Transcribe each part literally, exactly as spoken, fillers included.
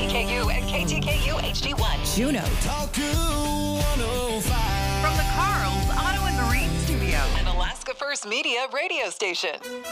T K U and K T K U H D one. Juneau. Talk one oh five. From the Carl's Auto and Marine Studio, an Alaska First Media radio station.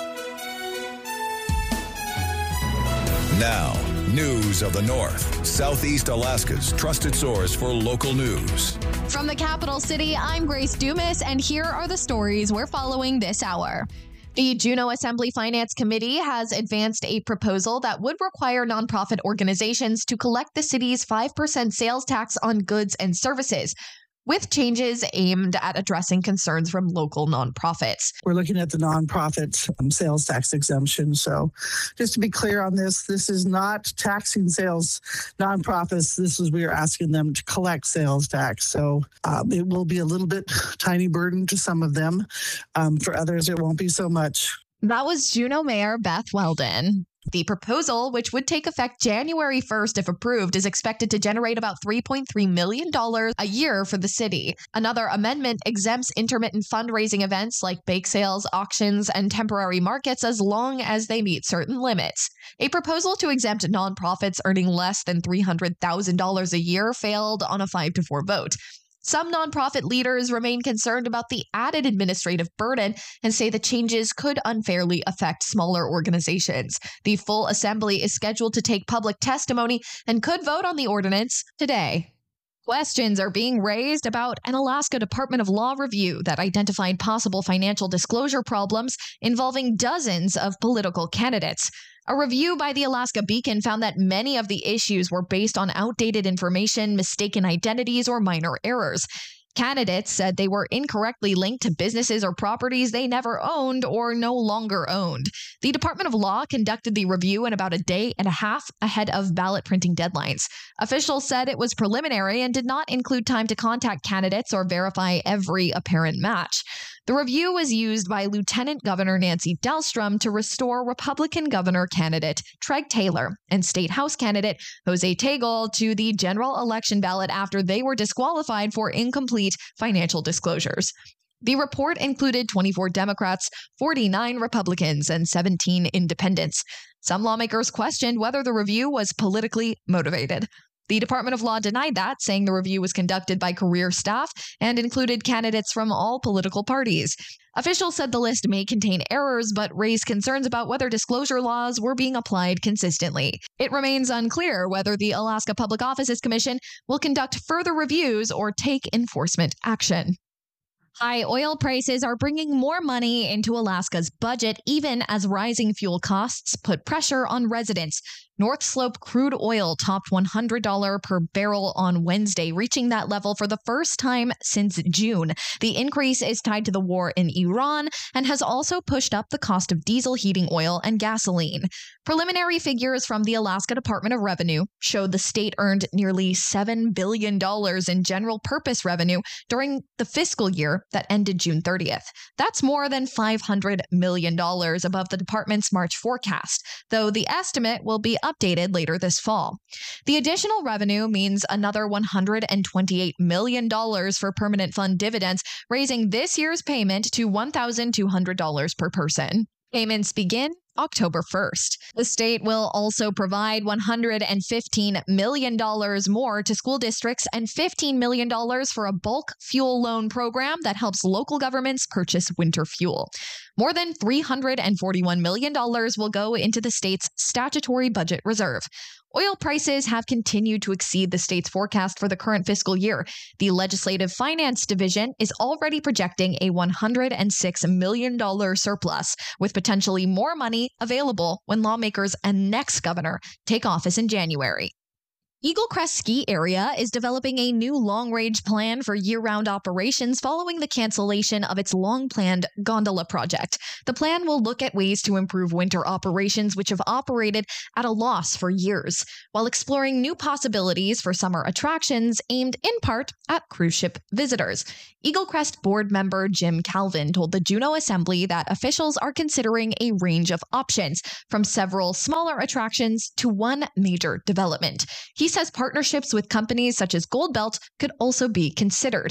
Now, news of the North, Southeast Alaska's trusted source for local news. From the capital city, I'm Grace Dumas, and here are the stories we're following this hour. The Juneau Assembly Finance Committee has advanced a proposal that would require nonprofit organizations to collect the city's five percent sales tax on goods and services, with changes aimed at addressing concerns from local nonprofits. We're looking at the nonprofit um, sales tax exemption. So just to be clear on this, this is not taxing sales nonprofits. This is we are asking them to collect sales tax. So um, it will be a little bit tiny burden to some of them. Um, for others, it won't be so much. That was Juneau Mayor Beth Weldon. The proposal, which would take effect January first if approved, is expected to generate about three point three million dollars a year for the city. Another amendment exempts intermittent fundraising events like bake sales, auctions, and temporary markets as long as they meet certain limits. A proposal to exempt nonprofits earning less than three hundred thousand dollars a year failed on a five to four vote. Some nonprofit leaders remain concerned about the added administrative burden and say the changes could unfairly affect smaller organizations. The full assembly is scheduled to take public testimony and could vote on the ordinance today. Questions are being raised about an Alaska Department of Law review that identified possible financial disclosure problems involving dozens of political candidates. A review by the Alaska Beacon found that many of the issues were based on outdated information, mistaken identities, or minor errors. Candidates said they were incorrectly linked to businesses or properties they never owned or no longer owned. The Department of Law conducted the review in about a day and a half ahead of ballot printing deadlines. Officials said it was preliminary and did not include time to contact candidates or verify every apparent match. The review was used by Lieutenant Governor Nancy Dahlstrom to restore Republican governor candidate Treg Taylor and State House candidate Jose Tegal to the general election ballot after they were disqualified for incomplete financial disclosures. The report included twenty-four Democrats, forty-nine Republicans, and seventeen independents. Some lawmakers questioned whether the review was politically motivated. The Department of Law denied that, saying the review was conducted by career staff and included candidates from all political parties. Officials said the list may contain errors, but raised concerns about whether disclosure laws were being applied consistently. It remains unclear whether the Alaska Public Offices Commission will conduct further reviews or take enforcement action. High oil prices are bringing more money into Alaska's budget, even as rising fuel costs put pressure on residents. North Slope crude oil topped one hundred dollars per barrel on Wednesday, reaching that level for the first time since June. The increase is tied to the war in Iran and has also pushed up the cost of diesel heating oil and gasoline. Preliminary figures from the Alaska Department of Revenue showed the state earned nearly seven billion dollars in general purpose revenue during the fiscal year that ended June thirtieth. That's more than five hundred million dollars above the department's March forecast, though the estimate will be updated later this fall. The additional revenue means another one hundred twenty-eight million dollars for permanent fund dividends, raising this year's payment to one thousand two hundred dollars per person. Payments begin October first. The state will also provide one hundred fifteen million dollars more to school districts and fifteen million dollars for a bulk fuel loan program that helps local governments purchase winter fuel. More than three hundred forty-one million dollars will go into the state's statutory budget reserve. Oil prices have continued to exceed the state's forecast for the current fiscal year. The Legislative Finance Division is already projecting a one hundred six million dollars surplus, with potentially more money available when lawmakers and next governor take office in January. Eagle Crest Ski Area is developing a new long-range plan for year-round operations following the cancellation of its long-planned gondola project. The plan will look at ways to improve winter operations, which have operated at a loss for years, while exploring new possibilities for summer attractions aimed in part at cruise ship visitors. Eagle Crest board member Jim Calvin told the Juneau Assembly that officials are considering a range of options, from several smaller attractions to one major development. He says partnerships with companies such as Gold Belt could also be considered.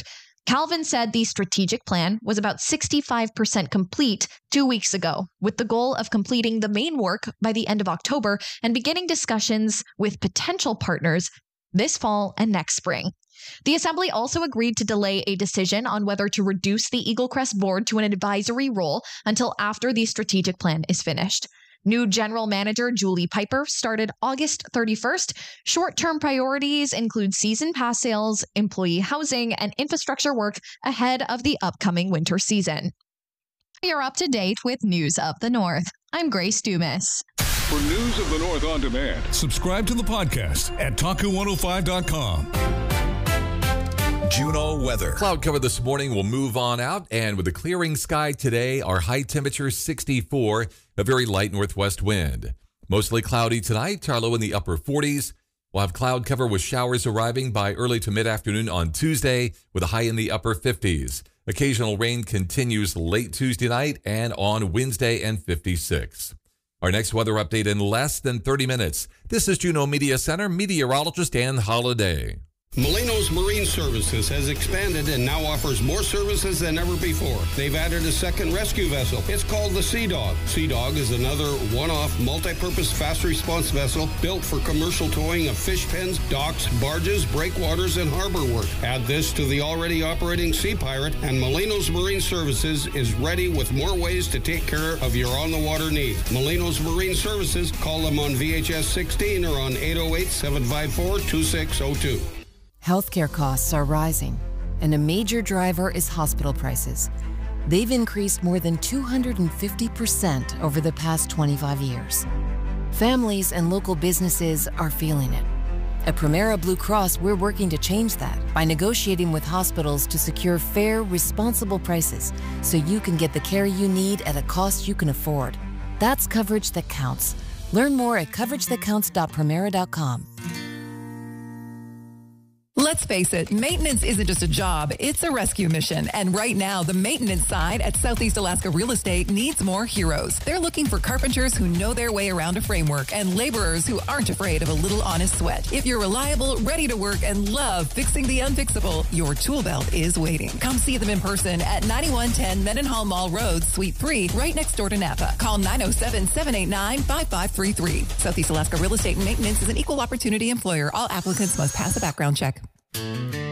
Calvin said the strategic plan was about sixty-five percent complete two weeks ago, with the goal of completing the main work by the end of October and beginning discussions with potential partners this fall and next spring. The Assembly also agreed to delay a decision on whether to reduce the Eaglecrest board to an advisory role until after the strategic plan is finished. New General Manager Julie Piper started August thirty-first. Short-term priorities include season pass sales, employee housing, and infrastructure work ahead of the upcoming winter season. You're up to date with News of the North. I'm Grace Dumas. For News of the North on demand, Subscribe to the podcast at Taku one oh five dot com. Juneau weather. Cloud cover this morning will move on out, and with a clearing sky today, our high temperature sixty-four, a very light northwest wind. Mostly cloudy tonight, our low in the upper forties. We'll have cloud cover with showers arriving by early to mid-afternoon on Tuesday, with a high in the upper fifties. Occasional rain continues late Tuesday night and on Wednesday and fifty-six. Our next weather update in less than thirty minutes. This is Juneau Media Center meteorologist Ann Holiday. Molinos Marine Services has expanded and now offers more services than ever before. They've added a second rescue vessel. It's called the Sea Dog. Sea Dog is another one-off multi-purpose fast response vessel built for commercial towing of fish pens, docks, barges, breakwaters, and harbor work. Add this to the already operating Sea Pirate, and Molinos Marine Services is ready with more ways to take care of your on-the-water needs. Molinos Marine Services, call them on V H S sixteen or on eight oh eight, seven five four, two six oh two. Healthcare costs are rising, and a major driver is hospital prices. They've increased more than two hundred fifty percent over the past twenty-five years. Families and local businesses are feeling it. At Premera Blue Cross, we're working to change that by negotiating with hospitals to secure fair, responsible prices so you can get the care you need at a cost you can afford. That's coverage that counts. Learn more at coverage that counts dot premera dot com. Let's face it, maintenance isn't just a job, it's a rescue mission. And right now, the maintenance side at Southeast Alaska Real Estate needs more heroes. They're looking for carpenters who know their way around a framework and laborers who aren't afraid of a little honest sweat. If you're reliable, ready to work, and love fixing the unfixable, your tool belt is waiting. Come see them in person at ninety-one ten Mendenhall Mall Road, Suite three, right next door to Napa. Call nine oh seven, seven eight nine, five five three three. Southeast Alaska Real Estate and Maintenance is an equal opportunity employer. All applicants must pass a background check.